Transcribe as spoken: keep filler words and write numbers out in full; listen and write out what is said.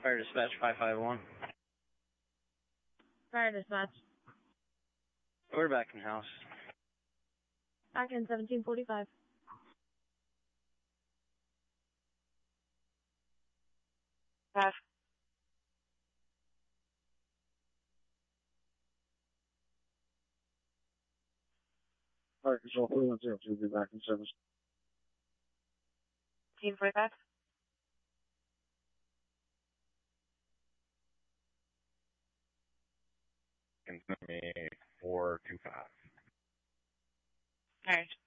Fire dispatch five five one. Fire dispatch. We're back in house. Back in seventeen forty-five. Pass. Fire control three one zero two will be back in service. Team forty-five. Can send me four two five. Alright.